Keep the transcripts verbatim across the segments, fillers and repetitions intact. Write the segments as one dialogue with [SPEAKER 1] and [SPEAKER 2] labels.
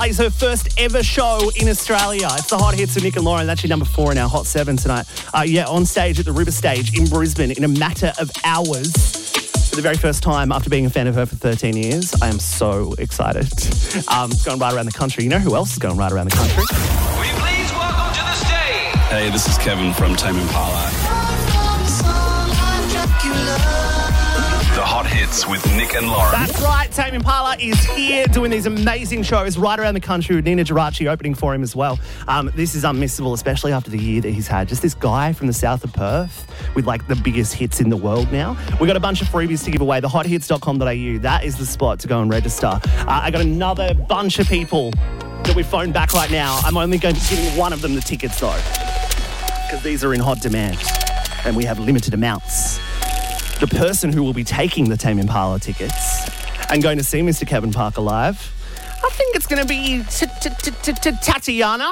[SPEAKER 1] plays her first ever show in Australia. It's the Hot Hits with Nick and Lauren. That's your number four in our Hot seven tonight. Uh, yeah, on stage at the River Stage in Brisbane in a matter of hours. For the very first time after being a fan of her for thirteen years. I am so excited. Um, it's going right around the country. You know who else is going right around the country?
[SPEAKER 2] Will you please welcome to the stage?
[SPEAKER 3] Hey, this is Kevin from Tame Impala. The Hot Hits with Nick and Lauren.
[SPEAKER 1] That's right, Tame Impala is here doing these amazing shows right around the country with Nina Geraci opening for him as well. Um, this is unmissable, especially after the year that he's had. Just this guy from the south of Perth with like the biggest hits in the world now. We've got a bunch of freebies to give away. the hot hits dot com dot a u. That is the spot to go and register. Uh, I got another bunch of people that we've phoned back right now. I'm only going to be giving one of them the tickets though, because these are in hot demand and we have limited amounts. The person who will be taking the Tame Impala tickets and going to see Mister Kevin Parker live, I think it's going to be Tatiana.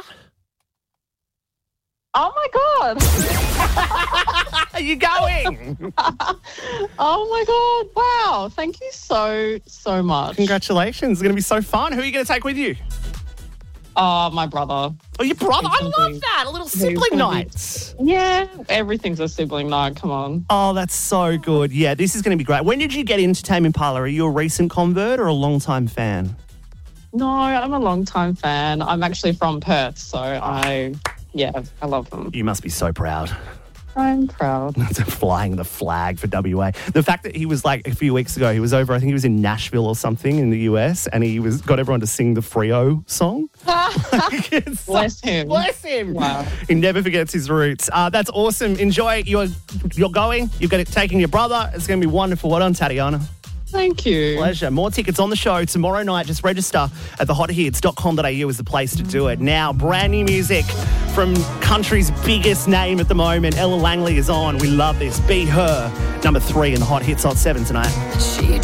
[SPEAKER 4] Oh my God.
[SPEAKER 1] Are you going?
[SPEAKER 4] Oh my God. Wow. Thank you so, so much.
[SPEAKER 1] Congratulations. It's going to be so fun. Who are you going to take with you?
[SPEAKER 4] Oh, my brother.
[SPEAKER 1] Oh, your brother? I
[SPEAKER 4] He's
[SPEAKER 1] love
[SPEAKER 4] gonna be-
[SPEAKER 1] that. A little
[SPEAKER 4] he's
[SPEAKER 1] sibling
[SPEAKER 4] gonna be-
[SPEAKER 1] night.
[SPEAKER 4] Yeah. Everything's a sibling night. Come on.
[SPEAKER 1] Oh, that's so good. Yeah, this is going to be great. When did you get into Tame Impala? Are you a recent convert or a long-time fan?
[SPEAKER 4] No, I'm a long-time fan. I'm actually from Perth, so I, yeah, I love them.
[SPEAKER 1] You must be so proud.
[SPEAKER 4] I'm proud.
[SPEAKER 1] Flying the flag for W A. The fact that he was like a few weeks ago, he was over, I think he was in Nashville or something in the U S, and he was got everyone to sing the Freo song. It's
[SPEAKER 4] Bless
[SPEAKER 1] so-
[SPEAKER 4] him.
[SPEAKER 1] Bless him.
[SPEAKER 4] Wow.
[SPEAKER 1] He never forgets his roots. Uh, that's awesome. Enjoy. You're you're going. You've got it taking your brother. It's going to be wonderful. Well done, Tatiana.
[SPEAKER 4] Thank you.
[SPEAKER 1] Pleasure. More tickets on the show tomorrow night. Just register at the hot hits dot com dot a u is the place to do it. Now, brand new music from country's biggest name at the moment. Ella Langley is on. We love this. Be Her. Number three in the Hot Hits Hot seven tonight.
[SPEAKER 5] She